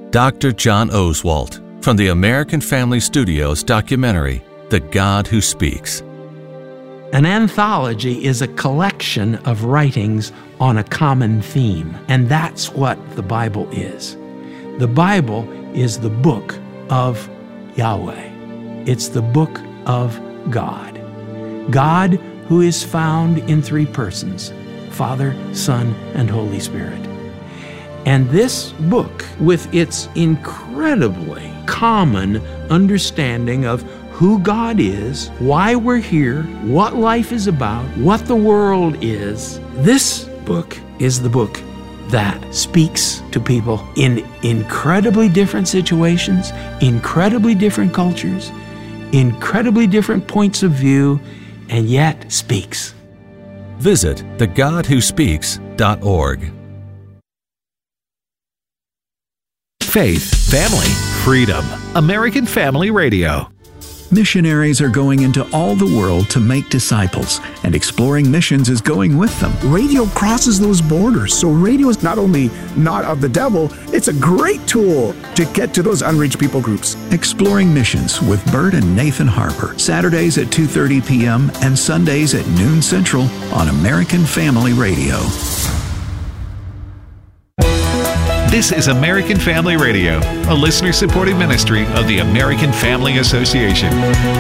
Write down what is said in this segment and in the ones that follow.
Dr. John Oswalt from the American Family Studios documentary, The God Who Speaks. An anthology is a collection of writings on a common theme, and that's what the Bible is. The Bible is the book of Yahweh. It's the book of God. God who is found in three persons, Father, Son, and Holy Spirit. And this book, with its incredibly common understanding of who God is, why we're here, what life is about, what the world is, this book is the book that speaks to people in incredibly different situations, incredibly different cultures, incredibly different points of view, and yet speaks. Visit thegodwhospeaks.org. Faith, family, freedom. American Family Radio. Missionaries are going into all the world to make disciples, and Exploring Missions is going with them. Radio crosses those borders, so radio is not only not of the devil, it's a great tool to get to those unreached people groups. Exploring Missions with Bert and Nathan Harper, Saturdays at 2:30 p.m. and Sundays at noon Central on American Family Radio. This is American Family Radio, a listener-supported ministry of the American Family Association.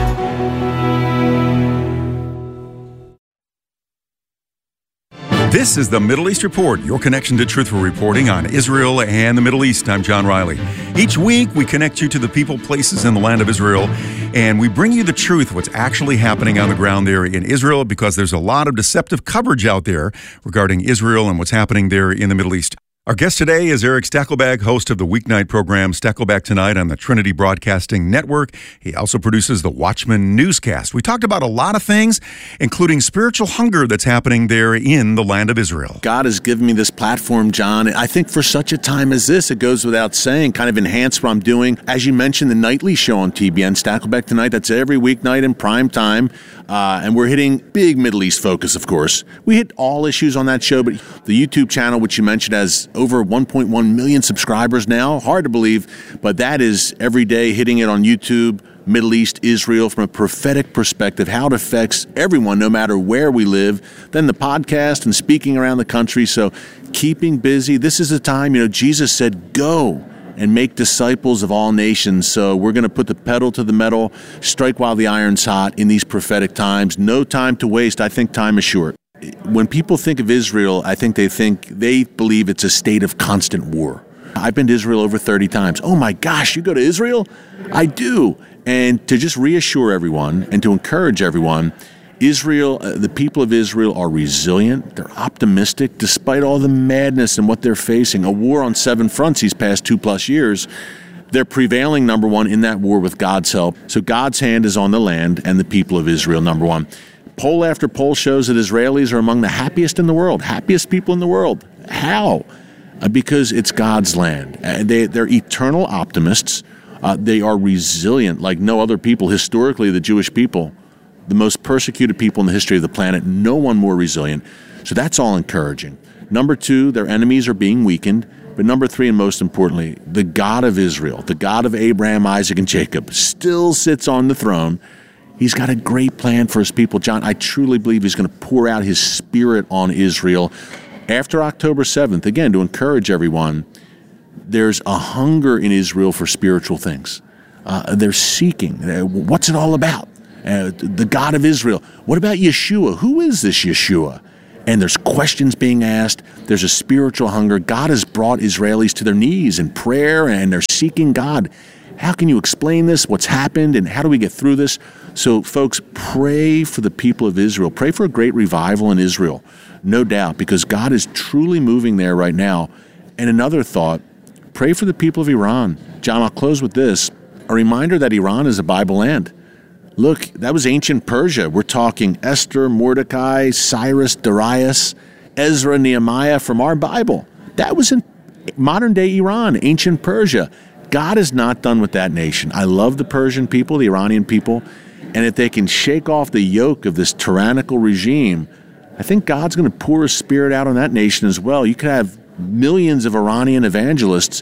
This is the Middle East Report, your connection to truthful reporting on Israel and the Middle East. I'm John Riley. Each week, we connect you to the people, places in the land of Israel, and we bring you the truth, what's actually happening on the ground there in Israel, because there's a lot of deceptive coverage out there regarding Israel and what's happening there in the Middle East. Our guest today is Eric Stakelbeck, host of the weeknight program Stakelbeck Tonight on the Trinity Broadcasting Network. He also produces the Watchman Newscast. We talked about a lot of things, including spiritual hunger that's happening there in the land of Israel. God has given me this platform, John. I think for such a time as this, it goes without saying, kind of enhance what I'm doing. As you mentioned, the nightly show on TBN, Stakelbeck Tonight, that's every weeknight in prime time. And we're hitting big Middle East focus, of course. We hit all issues on that show, but the YouTube channel, which you mentioned, has over 1.1 million subscribers now. Hard to believe, but that is every day hitting it on YouTube, Middle East, Israel, from a prophetic perspective, how it affects everyone, no matter where we live. Then the podcast and speaking around the country. So keeping busy. This is a time, Jesus said, go and make disciples of all nations. So we're going to put the pedal to the metal, strike while the iron's hot in these prophetic times. No time to waste. I think time is short. When people think of Israel, I think they believe it's a state of constant war. I've been to Israel over 30 times. Oh my gosh, you go to Israel? I do. And to just reassure everyone and to encourage everyone, Israel, the people of Israel are resilient. They're optimistic despite all the madness and what they're facing. A war on 7 fronts these past 2+ years. They're prevailing, number one, in that war with God's help. So God's hand is on the land and the people of Israel, number one. Poll after poll shows that Israelis are among the happiest in the world, happiest people in the world. How? Because it's God's land. They're eternal optimists. They are resilient like no other people. Historically, the Jewish people, the most persecuted people in the history of the planet, no one more resilient. So that's all encouraging. Number 2, their enemies are being weakened. But number 3, and most importantly, the God of Israel, the God of Abraham, Isaac, and Jacob, still sits on the throne. He's got a great plan for his people. John, I truly believe he's going to pour out his spirit on Israel. After October 7th, again, to encourage everyone, there's a hunger in Israel for spiritual things. They're seeking. What's it all about? The God of Israel. What about Yeshua? Who is this Yeshua? And there's questions being asked. There's a spiritual hunger. God has brought Israelis to their knees in prayer, and they're seeking God. How can you explain this? What's happened? And how do we get through this? So, folks, pray for the people of Israel. Pray for a great revival in Israel, no doubt, because God is truly moving there right now. And another thought, pray for the people of Iran. John, I'll close with this. A reminder that Iran is a Bible land. Look, that was ancient Persia. We're talking Esther, Mordecai, Cyrus, Darius, Ezra, Nehemiah from our Bible. That was in modern-day Iran, ancient Persia. God is not done with that nation. I love the Persian people, the Iranian people, and if they can shake off the yoke of this tyrannical regime, I think God's going to pour his spirit out on that nation as well. You could have millions of Iranian evangelists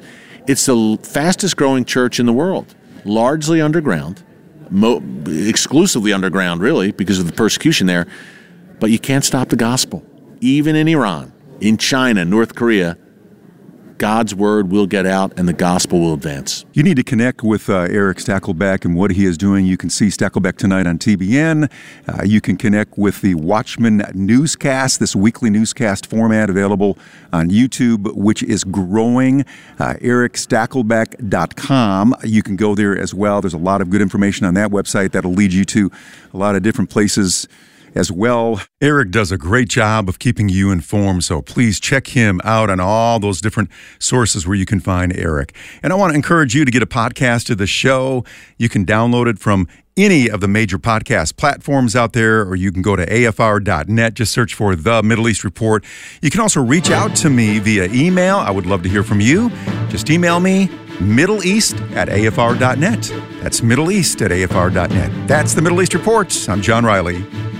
It's the fastest growing church in the world, largely underground, exclusively underground, really, because of the persecution there. But you can't stop the gospel. Even in Iran, in China, North Korea, God's word will get out and the gospel will advance. You need to connect with Eric Stakelbeck and what he is doing. You can see Stakelbeck tonight on TBN. You can connect with the Watchman newscast, this weekly newscast format available on YouTube, which is growing. EricStakelbeck.com. You can go there as well. There's a lot of good information on that website that'll lead you to a lot of different places as well. Eric does a great job of keeping you informed, so please check him out on all those different sources where you can find Eric. And I want to encourage you to get a podcast of the show. You can download it from any of the major podcast platforms out there, or you can go to afr.net. Just search for The Middle East Report. You can also reach out to me via email. I would love to hear from you. Just email me, middleeast@afr.net. That's middleeast@afr.net. That's The Middle East Report. I'm John Riley.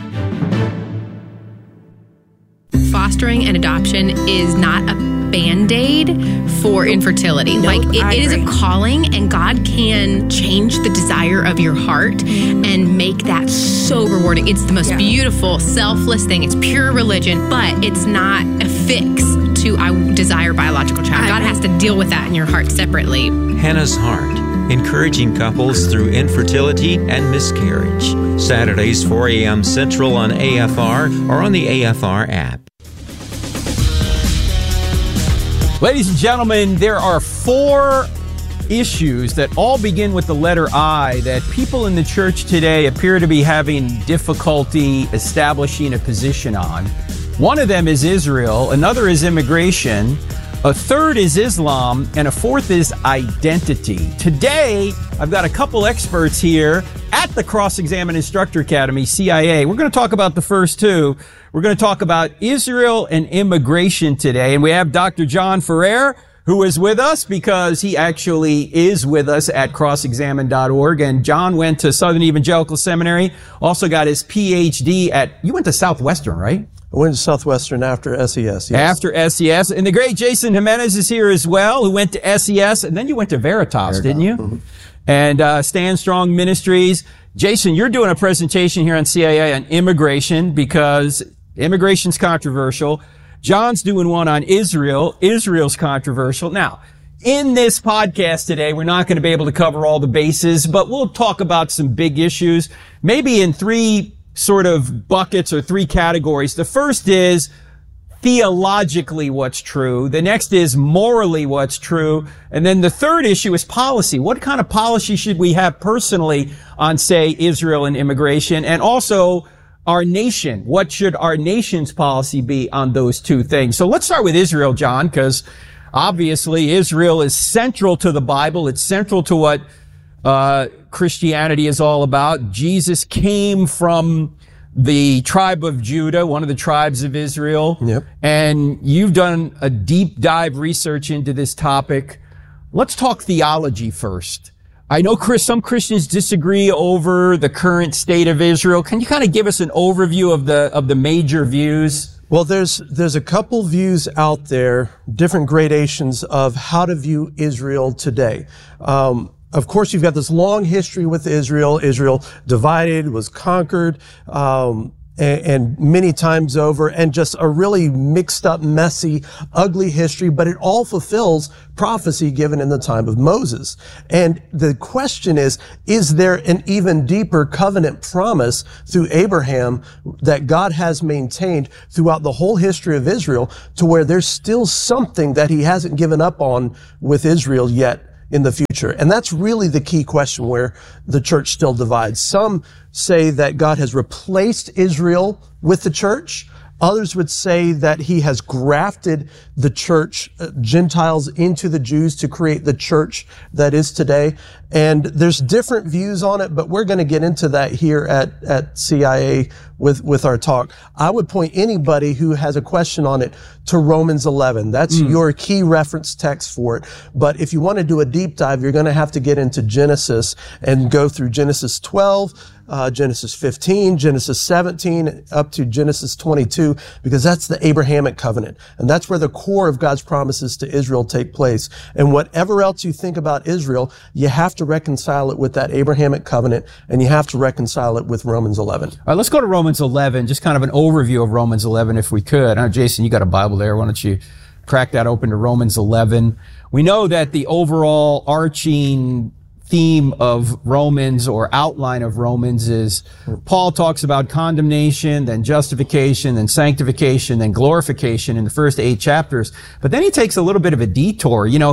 Fostering and adoption is not a Band-Aid for infertility. No, it is a calling, and God can change the desire of your heart and make that so rewarding. It's the most beautiful, selfless thing. It's pure religion, but it's not a fix to I desire biological child. God has to deal with that in your heart separately. Hannah's Heart, encouraging couples through infertility and miscarriage. Saturdays, 4 a.m. Central on AFR or on the AFR app. Ladies and gentlemen, there are 4 issues that all begin with the letter I that people in the church today appear to be having difficulty establishing a position on. One of them is Israel, another is immigration, a third is Islam, and a fourth is identity. Today, I've got a couple experts here at the Cross-Examine Instructor Academy, CIA. We're going to talk about the first two. We're going to talk about Israel and immigration today. And we have Dr. John Ferrer, who is with us because he actually is with us at crossexamine.org. And John went to Southern Evangelical Seminary, also got his PhD you went to Southwestern, right? I went to Southwestern after SES, yes. After SES. And the great Jason Jimenez is here as well, who went to SES. And then you went to Veritas, didn't you? Mm-hmm. And Stand Strong Ministries. Jason, you're doing a presentation here on CIA on immigration because immigration's controversial. John's doing one on Israel. Israel's controversial. Now, in this podcast today, we're not going to be able to cover all the bases, but we'll talk about some big issues, maybe in 3 sort of buckets or 3 categories. The first is theologically what's true. The next is morally what's true. And then the third issue is policy. What kind of policy should we have personally on, say, Israel and immigration? And also our nation. What should our nation's policy be on those 2 things? So let's start with Israel, John, because obviously Israel is central to the Bible. It's central to what Christianity is all about. Jesus came from the tribe of Judah, one of the tribes of Israel. Yep. And you've done a deep dive research into this topic. Let's talk theology first. I know some Christians disagree over the current state of Israel. Can you kind of give us an overview of the major views? Well, there's a couple views out there, different gradations of how to view Israel today. Of course, you've got this long history with Israel. Israel divided, was conquered, and many times over, and just a really mixed up, messy, ugly history, but it all fulfills prophecy given in the time of Moses. And the question is there an even deeper covenant promise through Abraham that God has maintained throughout the whole history of Israel to where there's still something that he hasn't given up on with Israel yet in the future? And that's really the key question where the church still divides. Some say that God has replaced Israel with the church. Others would say that he has grafted the church, Gentiles into the Jews to create the church that is today. And there's different views on it, but we're going to get into that here at CIA with our talk. I would point anybody who has a question on it to Romans 11. That's your key reference text for it. But if you want to do a deep dive, you're going to have to get into Genesis and go through Genesis 12, Genesis 15, Genesis 17, up to Genesis 22, because that's the Abrahamic covenant. And that's where the core of God's promises to Israel take place. And whatever else you think about Israel, you have to reconcile it with that Abrahamic covenant, and you have to reconcile it with Romans 11. All right, let's go to Romans 11, just kind of an overview of Romans 11 if we could. I know, Jason, you got a Bible there. Why don't you crack that open to Romans 11. We know that the overall arching theme of Romans, or outline of Romans, is Paul talks about condemnation, then justification, then sanctification, then glorification in the first 8 chapters. But then he takes a little bit of a detour. You know,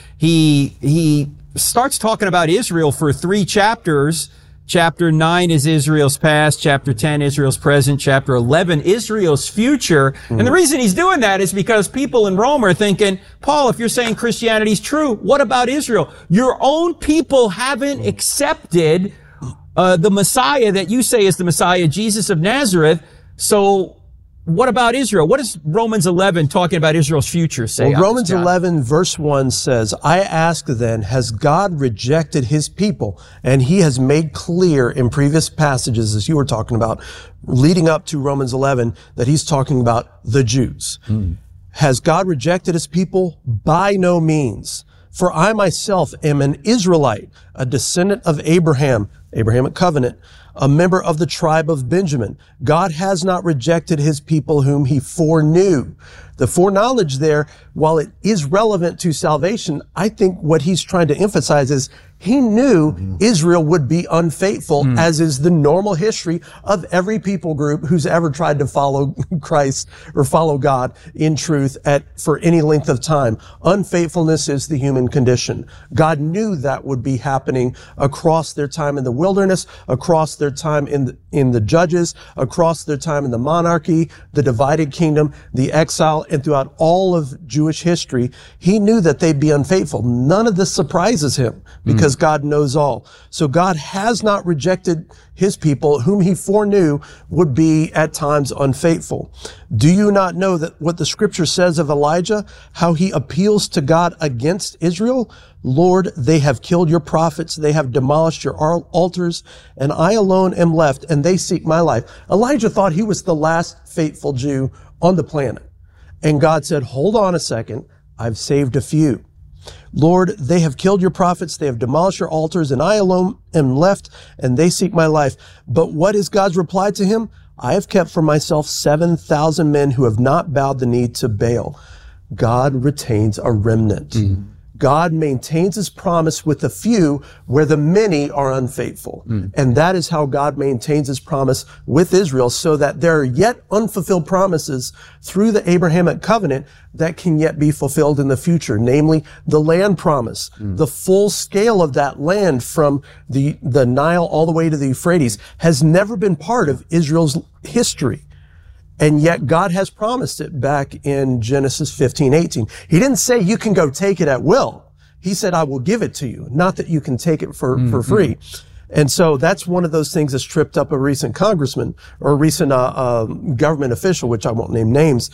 he starts talking about Israel for 3 chapters. Chapter 9 is Israel's past. Chapter 10, Israel's present. Chapter 11, Israel's future. And the reason he's doing that is because people in Rome are thinking, Paul, if you're saying Christianity's true, what about Israel? Your own people haven't accepted the Messiah that you say is the Messiah, Jesus of Nazareth. So what about Israel? What is Romans 11 talking about Israel's future say? Well, Romans 11 verse 1 says, I ask then, has God rejected his people? And he has made clear in previous passages, as you were talking about, leading up to Romans 11, that he's talking about the Jews. Has God rejected his people? By no means. For I myself am an Israelite, a descendant of Abraham, Abrahamic covenant, a member of the tribe of Benjamin. God has not rejected his people whom he foreknew. The foreknowledge there, while it is relevant to salvation, I think what he's trying to emphasize is he knew Israel would be unfaithful, as is the normal history of every people group who's ever tried to follow Christ or follow God in truth for any length of time. Unfaithfulness is the human condition. God knew that would be happening across their time in the wilderness, across their time in the judges, across their time in the monarchy, the divided kingdom, the exile, and throughout all of Jewish history. He knew that they'd be unfaithful. None of this surprises him, because God knows all. So God has not rejected his people whom he foreknew would be at times unfaithful. Do you not know that what the scripture says of Elijah, how he appeals to God against Israel? Lord, they have killed your prophets. They have demolished your altars, and I alone am left, and they seek my life. Elijah thought he was the last faithful Jew on the planet. And God said, hold on a second. I've saved a few. Lord, they have killed your prophets, they have demolished your altars, and I alone am left, and they seek my life. But what is God's reply to him? I have kept for myself 7,000 men who have not bowed the knee to Baal. God retains a remnant. God maintains his promise with the few where the many are unfaithful. And that is how God maintains his promise with Israel, so that there are yet unfulfilled promises through the Abrahamic covenant that can yet be fulfilled in the future, namely the land promise. The full scale of that land from the Nile all the way to the Euphrates has never been part of Israel's history. And yet God has promised it back in Genesis 15:18. He didn't say you can go take it at will. He said, I will give it to you, not that you can take it for free. And so that's one of those things that's tripped up a recent congressman or a recent government official, which I won't name names.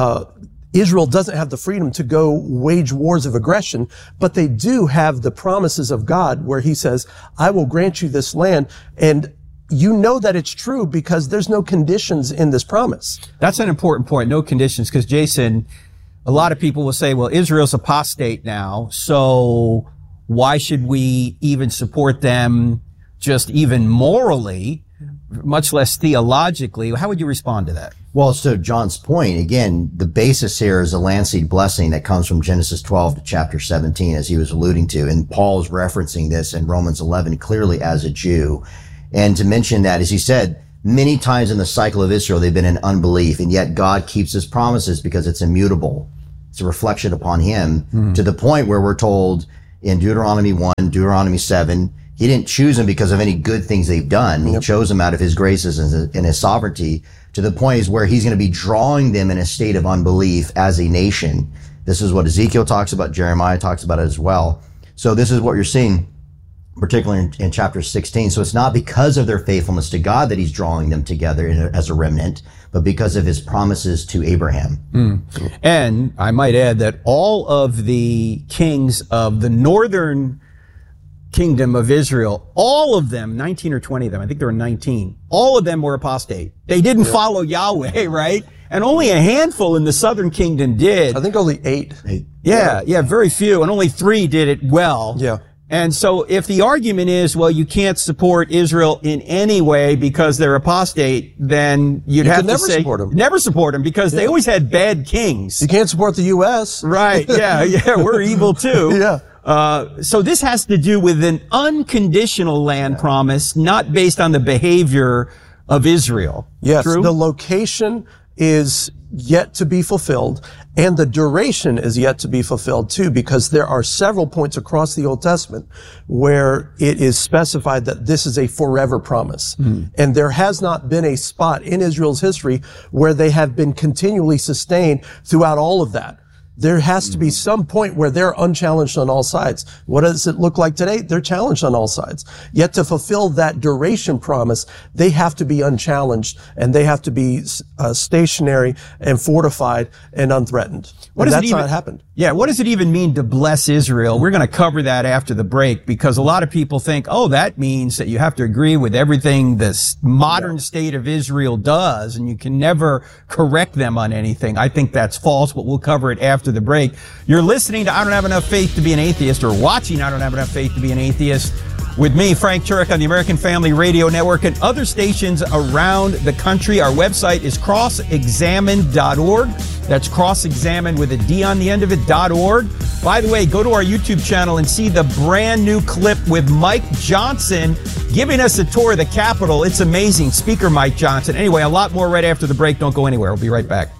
Israel doesn't have the freedom to go wage wars of aggression, but they do have the promises of God where he says, I will grant you this land. And you know that it's true because there's no conditions in this promise. That's an important point, no conditions, because Jason, a lot of people will say, well, Israel's apostate now, so why should we even support them just even morally, much less theologically? How would you respond to that? Well, so John's point, again, the basis here is a land seed blessing that comes from Genesis 12 to chapter 17, as he was alluding to. And Paul's referencing this in Romans 11 clearly as a Jew. And to mention that, as he said, many times in the cycle of Israel, they've been in unbelief, and yet God keeps his promises because it's immutable. It's a reflection upon him to the point where we're told in Deuteronomy 1, Deuteronomy 7, he didn't choose them because of any good things they've done. He chose them out of his graces and his sovereignty, to the point is where he's going to be drawing them in a state of unbelief as a nation. This is what Ezekiel talks about. Jeremiah talks about it as well. So this is what you're seeing, particularly in chapter 16. So it's not because of their faithfulness to God that he's drawing them together as a remnant, but because of his promises to Abraham. And I might add that all of the kings of the northern kingdom of Israel, all of them, 19 or 20 of them, I think there were 19, all of them were apostate. They didn't follow Yahweh, right? And only a handful in the southern kingdom did. I think only 8. Yeah, very few. And only 3 did it well. Yeah. And so if the argument is, well, you can't support Israel in any way because they're apostate, then you'd have to say never support them because they always had bad kings. You can't support the U.S. Right. Yeah, we're evil too. Yeah. So this has to do with an unconditional land promise, not based on the behavior of Israel. Yes. True? The location is yet to be fulfilled, and the duration is yet to be fulfilled too, because there are several points across the Old Testament where it is specified that this is a forever promise. And there has not been a spot in Israel's history where they have been continually sustained throughout all of that. There has to be some point where they're unchallenged on all sides. What does it look like today? They're challenged on all sides. Yet to fulfill that duration promise, they have to be unchallenged and they have to be stationary and fortified and unthreatened. That's not happened. Yeah, what does it even mean to bless Israel? We're going to cover that after the break because a lot of people think, oh, that means that you have to agree with everything the modern state of Israel does and you can never correct them on anything. I think that's false, but we'll cover it after the break. You're listening to I Don't Have Enough Faith to Be an Atheist, or watching I Don't Have Enough Faith to Be an Atheist with me, Frank Turek, on the American Family Radio Network and other stations around the country. Our website is crossexamined.org. That's crossexamined with a D on the end of it.org. By the way, go to our YouTube channel and see the brand new clip with Mike Johnson giving us a tour of the Capitol. It's amazing. Speaker Mike Johnson. Anyway, a lot more right after the break. Don't go anywhere. We'll be right back.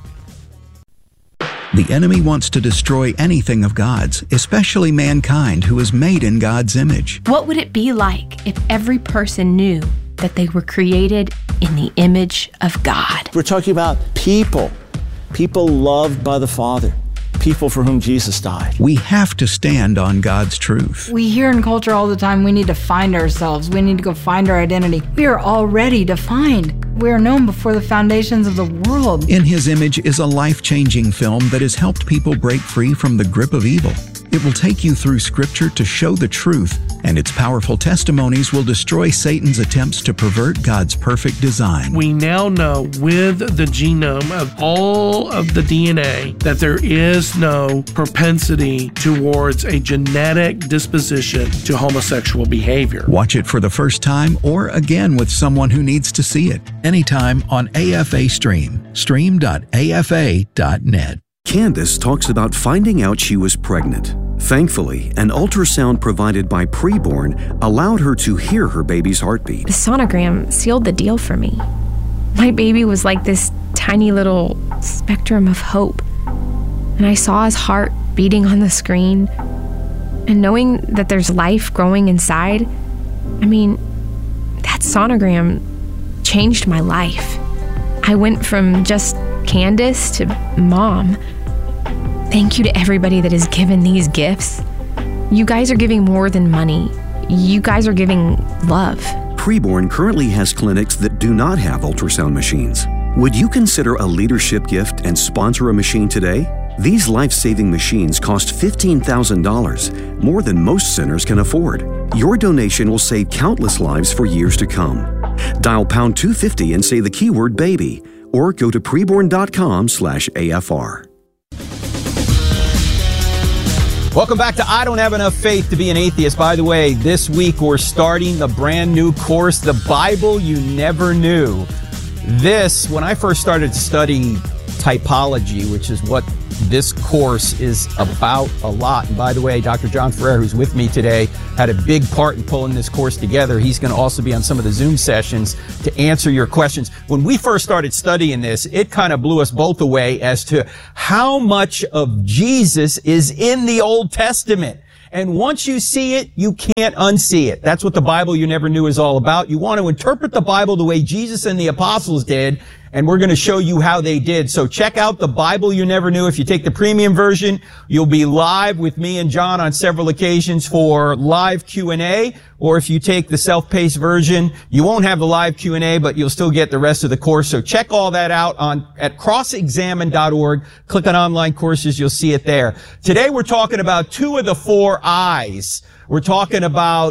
The enemy wants to destroy anything of God's, especially mankind who is made in God's image. What would it be like if every person knew that they were created in the image of God? We're talking about people loved by the Father, people for whom Jesus died. We have to stand on God's truth. We hear in culture all the time, we need to find ourselves. We need to go find our identity. We are already defined. We are known before the foundations of the world. In His Image is a life-changing film that has helped people break free from the grip of evil. It will take you through Scripture to show the truth, and its powerful testimonies will destroy Satan's attempts to pervert God's perfect design. We now know with the genome of all of the DNA that there is no propensity towards a genetic disposition to homosexual behavior. Watch it for the first time or again with someone who needs to see it anytime on AFA Stream. Stream.afa.net. Candace talks about finding out she was pregnant. Thankfully, an ultrasound provided by Preborn allowed her to hear her baby's heartbeat. The sonogram sealed the deal for me. My baby was like this tiny little spectrum of hope. And I saw his heart beating on the screen. And knowing that there's life growing inside, that sonogram changed my life. I went from just Candace to mom. Thank you to everybody that has given these gifts. You guys are giving more than money. You guys are giving love. Preborn currently has clinics that do not have ultrasound machines. Would you consider a leadership gift and sponsor a machine today? These life-saving machines cost $15,000, more than most centers can afford. Your donation will save countless lives for years to come. Dial pound 250 and say the keyword baby, or go to preborn.com/AFR. Welcome back to I Don't Have Enough Faith to Be an Atheist. By the way, this week we're starting the brand new course, The Bible You Never Knew. This, when I first started to study typology, which is what this course is about a lot. And by the way, Dr. John Ferrer, who's with me today, had a big part in pulling this course together. He's going to also be on some of the Zoom sessions to answer your questions. When we first started studying this, it kind of blew us both away as to how much of Jesus is in the Old Testament. And once you see it, you can't unsee it. That's what The Bible You Never Knew is all about. You want to interpret the Bible the way Jesus and the apostles did, and we're going to show you how they did. So check out The Bible You Never Knew. If you take the premium version, you'll be live with me and John on several occasions for live Q&A. Or if you take the self-paced version, you won't have the live Q&A, but you'll still get the rest of the course. So check all that out at crossexamined.org. Click on online courses. You'll see it there. Today we're talking about 2 of the 4 I's. We're talking about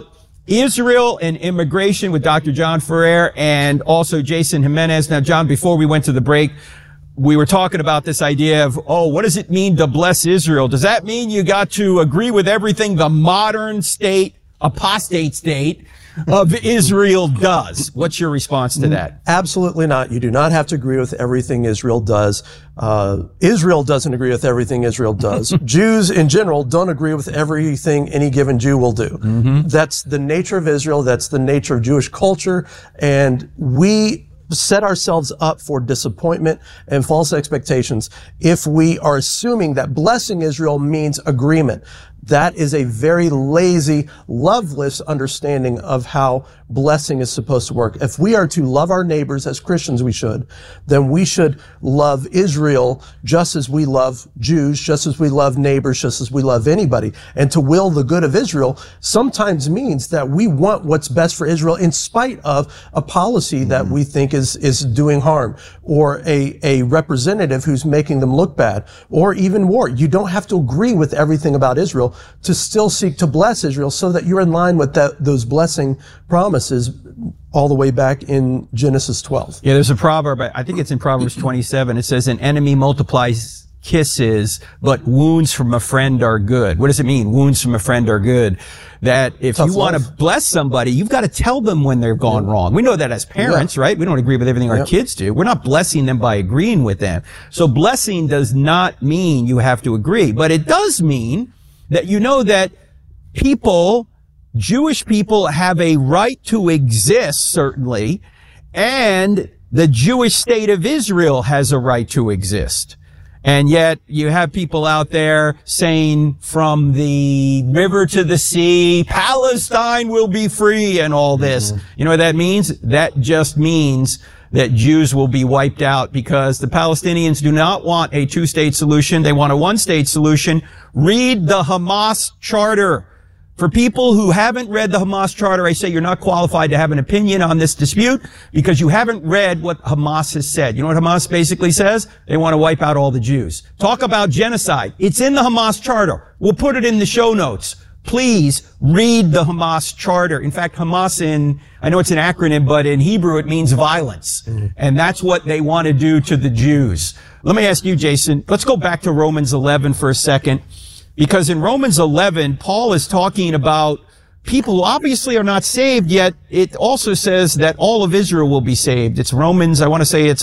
Israel and immigration with Dr. John Ferrer and also Jason Jimenez. Now, John, before we went to the break, we were talking about this idea of, what does it mean to bless Israel? Does that mean you got to agree with everything the modern state, apostate state of Israel does? What's your response to that? Absolutely not. You do not have to agree with everything Israel does. Israel doesn't agree with everything Israel does. Jews in general don't agree with everything any given Jew will do. That's the nature of Israel. That's the nature of Jewish culture. And we set ourselves up for disappointment and false expectations if we are assuming that blessing Israel means agreement. That is a very lazy, loveless understanding of how blessing is supposed to work. If we are to love our neighbors as Christians, then we should love Israel just as we love Jews, just as we love neighbors, just as we love anybody. And to will the good of Israel sometimes means that we want what's best for Israel in spite of a policy that we think is doing harm, or a representative who's making them look bad, or even war. You don't have to agree with everything about Israel to still seek to bless Israel so that you're in line with those blessing promises all the way back in Genesis 12. Yeah, there's a proverb, I think it's in Proverbs 27. It says, an enemy multiplies kisses, but wounds from a friend are good. What does it mean? Wounds from a friend are good. That if you want to bless somebody, you've got to tell them when they've gone wrong. We know that as parents, right? We don't agree with everything our kids do. We're not blessing them by agreeing with them. So blessing does not mean you have to agree, but it does mean that you know that Jewish people have a right to exist, certainly, and the Jewish state of Israel has a right to exist. And yet you have people out there saying from the river to the sea, Palestine will be free and all this. You know what that means? That just means that Jews will be wiped out because the Palestinians do not want a two-state solution. They want a one-state solution. Read the Hamas Charter. For people who haven't read the Hamas Charter, I say you're not qualified to have an opinion on this dispute because you haven't read what Hamas has said. You know what Hamas basically says? They want to wipe out all the Jews. Talk about genocide. It's in the Hamas Charter. We'll put it in the show notes. Please read the Hamas Charter. In fact, Hamas I know it's an acronym, but in Hebrew it means violence. And that's what they want to do to the Jews. Let me ask you, Jason, let's go back to Romans 11 for a second. Because in Romans 11, Paul is talking about people who obviously are not saved, yet it also says that all of Israel will be saved. It's Romans, I want to say it's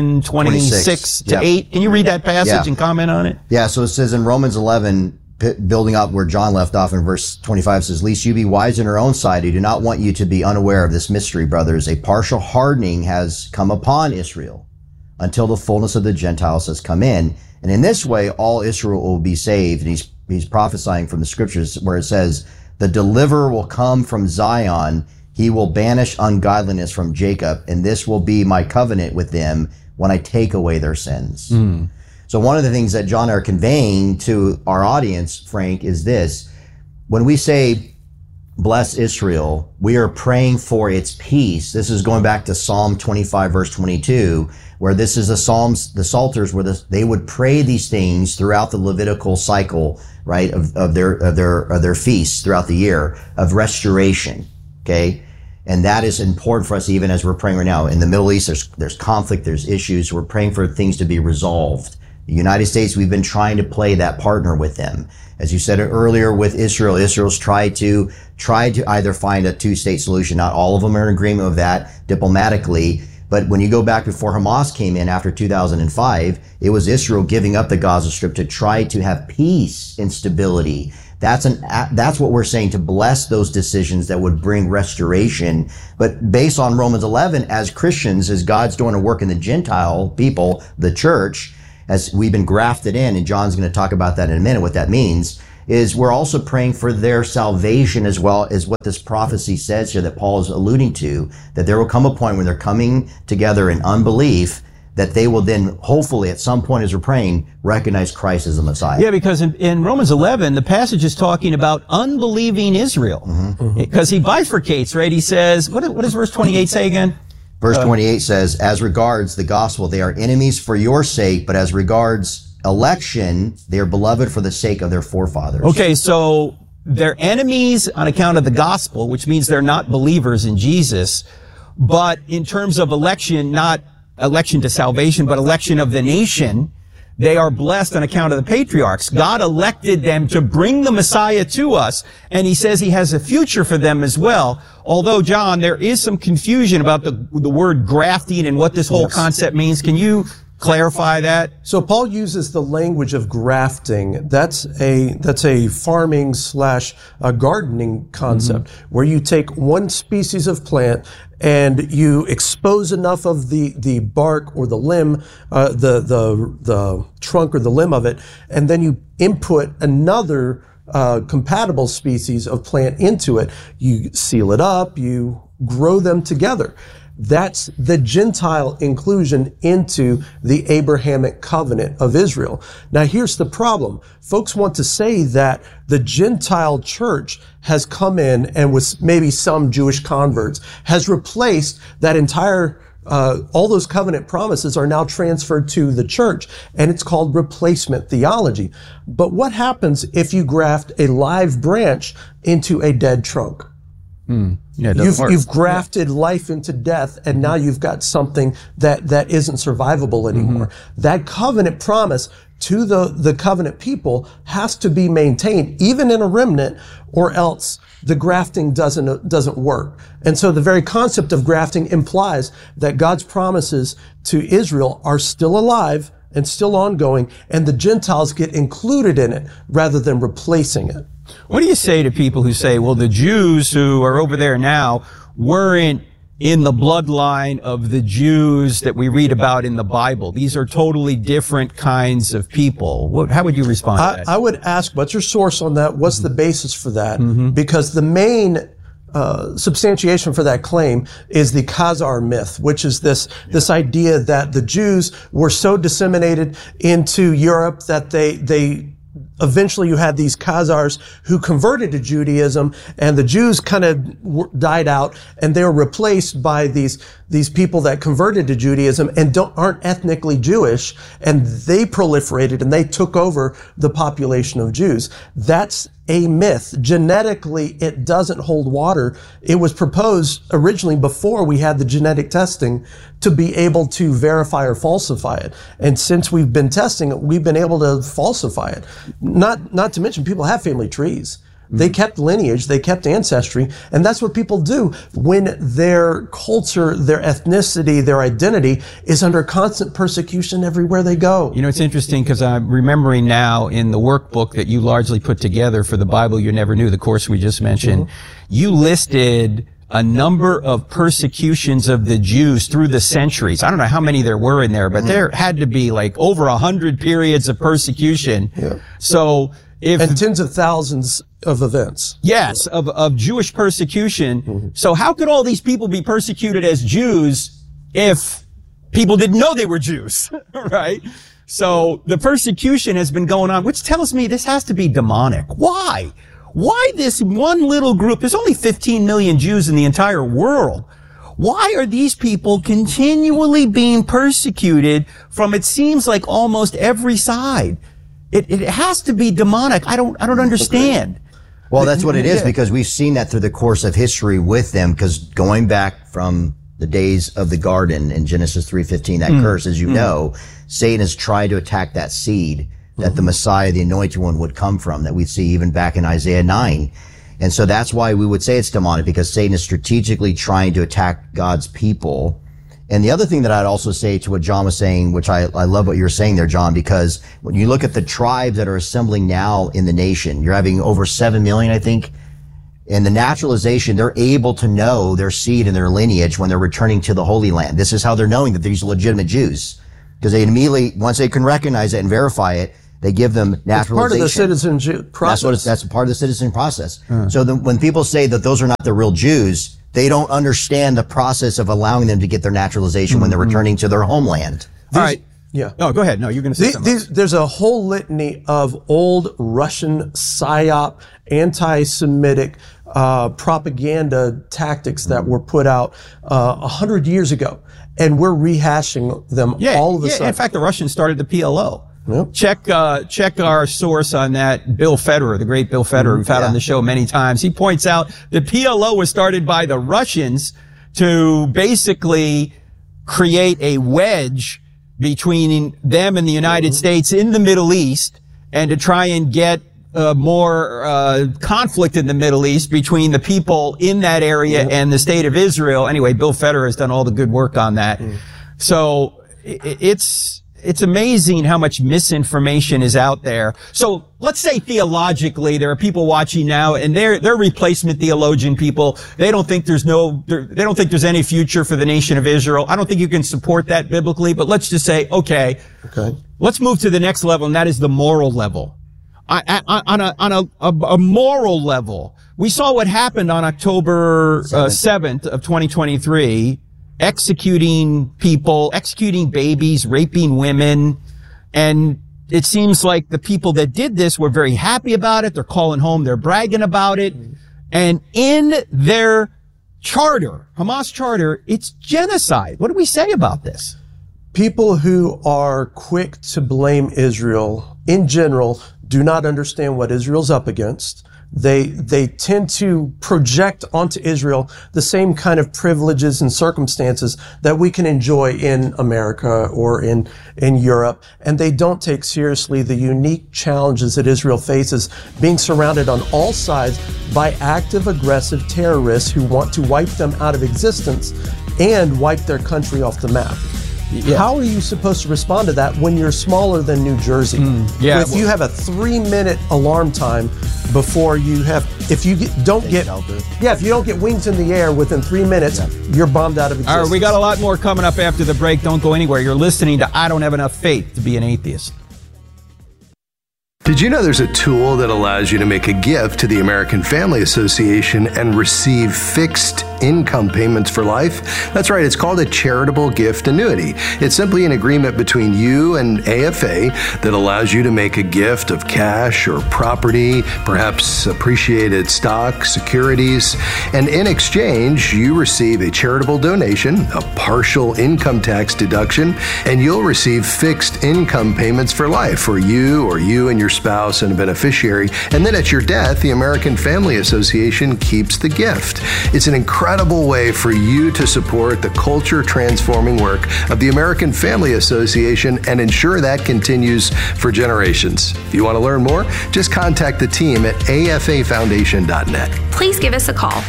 11:26 to 8. Can you read that passage and comment on it? Yeah, so it says in Romans 11, building up where John left off in verse 25, says, "Lest you be wise in your own sight, I do not want you to be unaware of this mystery, brothers. A partial hardening has come upon Israel until the fullness of the Gentiles has come in. And in this way, all Israel will be saved." And he's prophesying from the scriptures where it says, "The deliverer will come from Zion. He will banish ungodliness from Jacob. And this will be my covenant with them when I take away their sins." So one of the things that John and I are conveying to our audience, Frank, is this. When we say, bless Israel, we are praying for its peace. This is going back to Psalm 25, verse 22, where this is the Psalms, the Psalters, where they would pray these things throughout the Levitical cycle, right, of their feasts throughout the year of restoration. Okay. And that is important for us even as we're praying right now. In the Middle East, there's conflict, there's issues. We're praying for things to be resolved. The United States, we've been trying to play that partner with them. As you said earlier with Israel, Israel's tried to either find a two-state solution. Not all of them are in agreement with that diplomatically. But when you go back before Hamas came in after 2005, it was Israel giving up the Gaza Strip to try to have peace and stability. That's what we're saying, to bless those decisions that would bring restoration. But based on Romans 11, as Christians, as God's doing a work in the Gentile people, the church, as we've been grafted in, and John's going to talk about that in a minute, what that means, is we're also praying for their salvation as well as what this prophecy says here that Paul is alluding to, that there will come a point when they're coming together in unbelief, that they will then, hopefully, at some point as we're praying, recognize Christ as the Messiah. Yeah, because in Romans 11, the passage is talking about unbelieving Israel. Because he bifurcates, right? He says, what does verse 28 say again? Verse 28 says, "As regards the gospel, they are enemies for your sake, but as regards election, they are beloved for the sake of their forefathers." Okay, so they're enemies on account of the gospel, which means they're not believers in Jesus. But in terms of election, not election to salvation, but election of the nation, they are blessed on account of the patriarchs. God elected them to bring the Messiah to us, and he says he has a future for them as well. Although, John, there is some confusion about the word grafting and what this whole concept means. Can you clarify that? So Paul uses the language of grafting. That's a farming / gardening concept where you take one species of plant and you expose enough of the bark or the limb, the trunk or the limb of it, and then you input another compatible species of plant into it. You seal it up, you grow them together. That's the Gentile inclusion into the Abrahamic covenant of Israel. Now here's the problem. Folks want to say that the Gentile church has come in and with maybe some Jewish converts has replaced that entire all those covenant promises are now transferred to the church, and it's called replacement theology. But what happens if you graft a live branch into a dead trunk? Yeah, you've grafted life into death, and now you've got something that isn't survivable anymore. That covenant promise to the covenant people has to be maintained, even in a remnant, or else the grafting doesn't work. And so the very concept of grafting implies that God's promises to Israel are still alive and still ongoing, and the Gentiles get included in it rather than replacing it. What do you say to people who say, well, the Jews who are over there now weren't in the bloodline of the Jews that we read about in the Bible? These are totally different kinds of people. How would you respond to that? I would ask, what's your source on that? What's the basis for that? Because the main substantiation for that claim is the Khazar myth, which is this idea that the Jews were so disseminated into Europe that they eventually you had these Khazars who converted to Judaism, and the Jews kind of died out, and they were replaced by these people that converted to Judaism and aren't ethnically Jewish, and they proliferated and they took over the population of Jews. That's a myth. Genetically, it doesn't hold water. It was proposed originally before we had the genetic testing to be able to verify or falsify it. And since we've been testing it, we've been able to falsify it. Not to mention people have family trees. They kept lineage, they kept ancestry, and that's what people do when their culture, their ethnicity, their identity is under constant persecution everywhere they go. You know, it's interesting because I'm remembering now in the workbook that you largely put together for the Bible You Never Knew, the course we just mentioned, you listed a number of persecutions of the Jews through the centuries. I don't know how many there were in there, but there had to be like over 100 periods of persecution. So and tens of thousands of events. Yes, of Jewish persecution. So how could all these people be persecuted as Jews if people didn't know they were Jews, right? So the persecution has been going on, which tells me this has to be demonic. Why? Why this one little group? There's only 15 million Jews in the entire world. Why are these people continually being persecuted from, it seems like, almost every side? It has to be demonic. I don't understand. Well, that's what it is, because we've seen that through the course of history with them, because going back from the days of the garden in Genesis 3:15, that curse, as you know, Satan has tried to attack that seed that the Messiah, the Anointed One, would come from, that we see even back in Isaiah 9. And so that's why we would say it's demonic, because Satan is strategically trying to attack God's people. And the other thing that I'd also say to what John was saying, which I love what you're saying there, John, because when you look at the tribes that are assembling now in the nation, you're having over 7 million, I think. In the naturalization, they're able to know their seed and their lineage when they're returning to the Holy Land. This is how they're knowing that these are legitimate Jews. Because they immediately, once they can recognize it and verify it, they give them naturalization. It's part of the citizen process. That's part of the citizen process. So when people say that those are not the real Jews, they don't understand the process of allowing them to get their naturalization when they're returning to their homeland. All right. Yeah. Oh, go ahead. No, you're going to say something. There's a whole litany of old Russian psyop, anti-Semitic propaganda tactics that were put out 100 years ago, and we're rehashing them all of a sudden. In fact, the Russians started the PLO. Check our source on that, Bill Federer, the great Bill Federer, we've had on the show many times. He points out the PLO was started by the Russians to basically create a wedge between them and the United States in the Middle East, and to try and get more conflict in the Middle East between the people in that area and the state of Israel. Anyway, Bill Federer has done all the good work on that. So it's amazing how much misinformation is out there. So let's say theologically, there are people watching now, and they're replacement theologian people. They don't think there's any future for the nation of Israel. I don't think you can support that biblically, but let's just say, okay, let's move to the next level, and that is the moral level. On a moral level, we saw what happened on October 7th of 2023. Executing people, executing babies, raping women. And it seems like the people that did this were very happy about it. They're calling home, they're bragging about it. And in their charter, Hamas charter, it's genocide. What do we say about this? People who are quick to blame Israel in general do not understand what Israel's up against. They tend to project onto Israel the same kind of privileges and circumstances that we can enjoy in America or in Europe. And they don't take seriously the unique challenges that Israel faces, being surrounded on all sides by active, aggressive terrorists who want to wipe them out of existence and wipe their country off the map. How are you supposed to respond to that when you're smaller than New Jersey? If you have a 3-minute alarm time before you have, if you don't get wings in the air within 3 minutes, you're bombed out of existence. All right, we got a lot more coming up after the break. Don't go anywhere. You're listening to I Don't Have Enough Faith to Be an Atheist. Did you know there's a tool that allows you to make a gift to the American Family Association and receive fixed income payments for life? That's right, it's called a charitable gift annuity. It's simply an agreement between you and AFA that allows you to make a gift of cash or property, perhaps appreciated stock, securities, and in exchange, you receive a charitable donation, a partial income tax deduction, and you'll receive fixed income payments for life for you or you and your spouse and a beneficiary. And then at your death, the American Family Association keeps the gift. It's an incredible way for you to support the culture transforming work of the American Family Association and ensure that continues for generations. If you want to learn more, just contact the team at afafoundation.net. Please give us a call,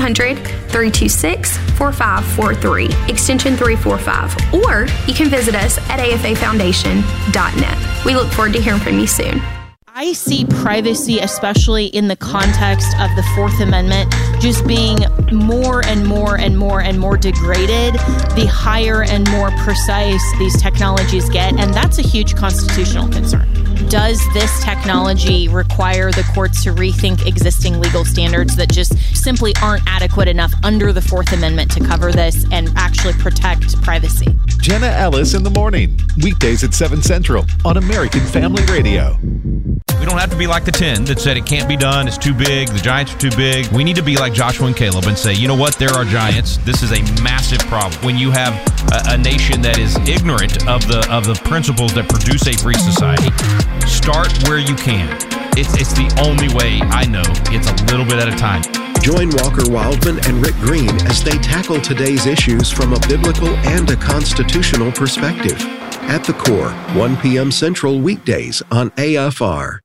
1-800-326-4543, extension 345, or you can visit us at afafoundation.net. We look forward to hearing from you soon. I see privacy, especially in the context of the Fourth Amendment, just being more and more and more and more degraded the higher and more precise these technologies get, and that's a huge constitutional concern. Does this technology require the courts to rethink existing legal standards that just simply aren't adequate enough under the Fourth Amendment to cover this and actually protect privacy? Jenna Ellis in the morning, weekdays at 7 Central on American Family Radio. We don't have to be like the 10 that said it can't be done, it's too big, the giants are too big. We need to be like Joshua and Caleb and say, you know what, there are giants. This is a massive problem. When you have a nation that is ignorant of the principles that produce a free society, start where you can. It's the only way I know. It's a little bit at a time. Join Walker Wildman and Rick Green as they tackle today's issues from a biblical and a constitutional perspective. At the Core, 1 p.m. Central weekdays on AFR.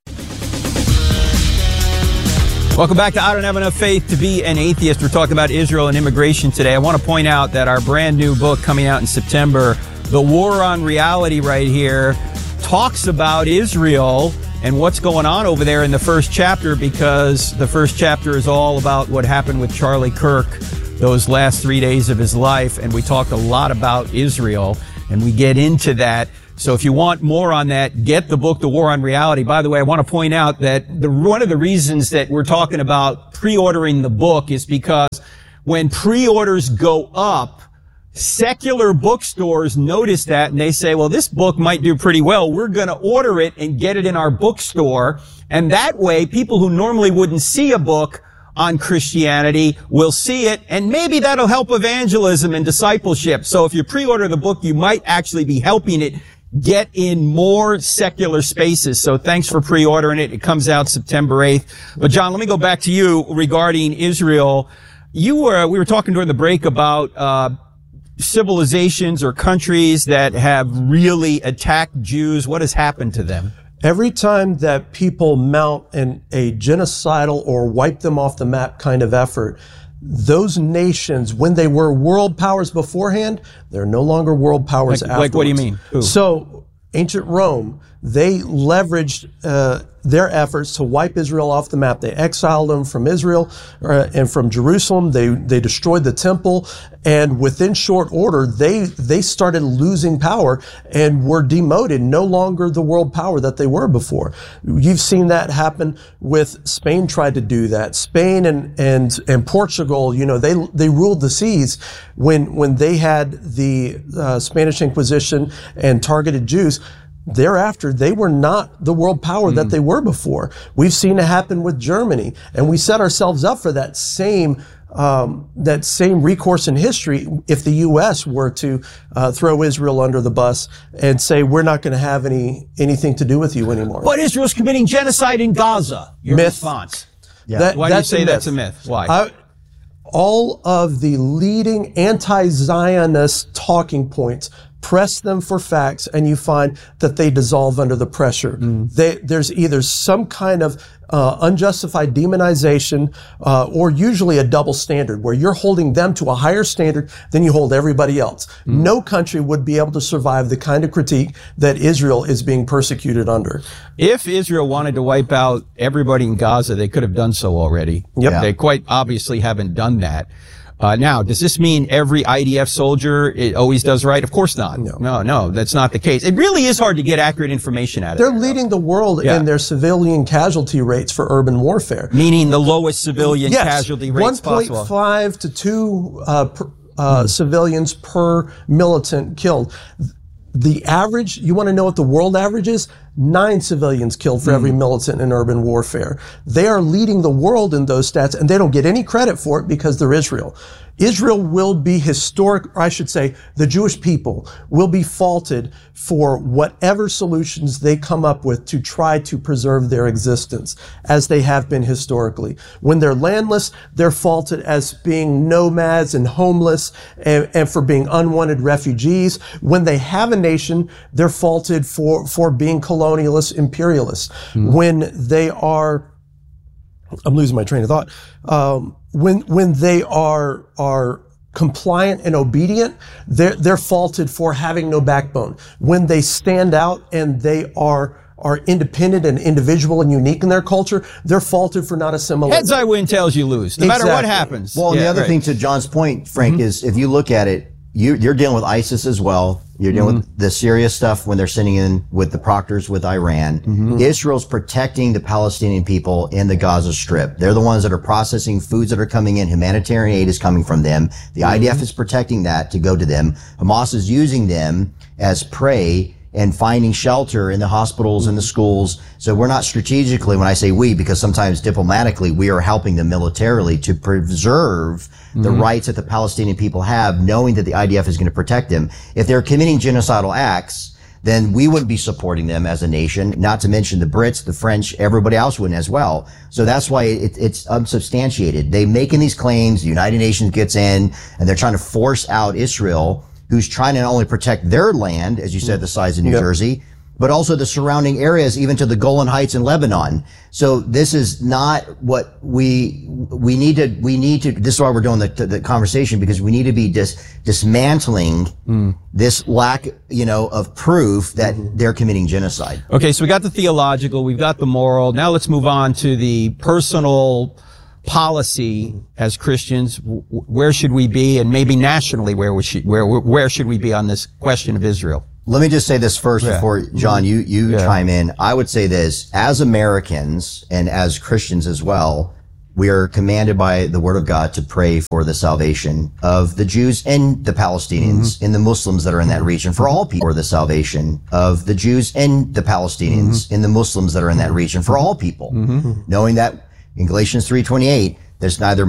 Welcome back to I Don't Have Enough Faith to Be an Atheist. We're talking about Israel and immigration today. I want to point out that our brand new book coming out in September, The War on Reality, right here, talks about Israel and what's going on over there in the first chapter, because the first chapter is all about what happened with Charlie Kirk those last 3 days of his life. And we talked a lot about Israel, and we get into that. So if you want more on that, get the book, The War on Reality. By the way, I want to point out that one of the reasons that we're talking about pre-ordering the book is because when pre-orders go up, secular bookstores notice that and they say, well, this book might do pretty well. We're going to order it and get it in our bookstore. And that way, people who normally wouldn't see a book on Christianity will see it, and maybe that'll help evangelism and discipleship. So if you pre-order the book, you might actually be helping it get in more secular spaces. So thanks for pre-ordering it. It comes out September 8th. But John, let me go back to you regarding Israel. We were talking during the break about, civilizations or countries that have really attacked Jews. What has happened to them? Every time that people mount a genocidal or wipe them off the map kind of effort, those nations, when they were world powers beforehand, they're no longer world powers afterwards. Like what do you mean? Who? So, ancient Rome, they leveraged their efforts to wipe Israel off the map. They exiled them from Israel and from Jerusalem. They destroyed the temple, and within short order, they started losing power and were demoted, no longer the world power that they were before. You've seen that happen with Spain. Tried to do that. Spain and Portugal, they ruled the seas when they had the Spanish Inquisition and targeted Jews. Thereafter, they were not the world power that they were before. We've seen it happen with Germany, and we set ourselves up for that same recourse in history if the U.S. were to throw Israel under the bus and say, we're not going to have anything to do with you anymore. But Israel's committing genocide in Gaza. Your response? Yeah. Why do you say that's a myth? Why? All of the leading anti-Zionist talking points, press them for facts, and you find that they dissolve under the pressure. There's either some kind of unjustified demonization or usually a double standard where you're holding them to a higher standard than you hold everybody else. No country would be able to survive the kind of critique that Israel is being persecuted under. If Israel wanted to wipe out everybody in Gaza, they could have done so already. Yep. They quite obviously haven't done that. Now, does this mean every IDF soldier it always does right? Of course not. No, that's not the case. It really is hard to get accurate information out of it. They're leading the world in their civilian casualty rates for urban warfare. Meaning the lowest civilian casualty rates possible. 1.5 to 2 civilians per militant killed. The average, you want to know what the world average is? 9 civilians killed for every militant in urban warfare. They are leading the world in those stats, and they don't get any credit for it because they're Israel. Israel will be historic, or I should say, the Jewish people will be faulted for whatever solutions they come up with to try to preserve their existence, as they have been historically. When they're landless, they're faulted as being nomads and homeless and for being unwanted refugees. When they have a nation, they're faulted for being colonialist imperialists. When they are, I'm losing my train of thought. When they are compliant and obedient, they're faulted for having no backbone. When they stand out and they are independent and individual and unique in their culture, they're faulted for not assimilating. Heads I win, tails you lose. No matter what happens. Well, and the other thing to John's point, Frank, is if you look at it, you're dealing with ISIS as well. You're dealing with the Syria stuff when they're sitting in with the proctors with Iran. Israel's protecting the Palestinian people in the Gaza Strip. They're the ones that are processing foods that are coming in. Humanitarian aid is coming from them. The IDF is protecting that to go to them. Hamas is using them as prey and finding shelter in the hospitals and the schools. So we're not strategically, when I say we, because sometimes diplomatically, we are helping them militarily to preserve the rights that the Palestinian people have, knowing that the IDF is going to protect them. If they're committing genocidal acts, then we wouldn't be supporting them as a nation, not to mention the Brits, the French, everybody else wouldn't as well. So that's why it's unsubstantiated. They're making these claims, the United Nations gets in, and they're trying to force out Israel, who's trying to not only protect their land, as you said, the size of New Jersey, but also the surrounding areas, even to the Golan Heights in Lebanon. So this is not what we need to, this is why we're doing the conversation, because we need to be dismantling this lack, of proof that they're committing genocide. Okay, so we got the theological, we've got the moral. Now let's move on to the personal policy as Christians. Where should we be, and maybe nationally, where should we be on this question of Israel? Let me just say this first before, John, you chime in. I would say this, as Americans and as Christians as well, we are commanded by the Word of God to pray for the salvation of the Jews and the Palestinians and the Muslims that are in that region, for all people, for the salvation of the Jews and the Palestinians and the Muslims that are in that region, for all people, knowing that in Galatians 3:28, there's neither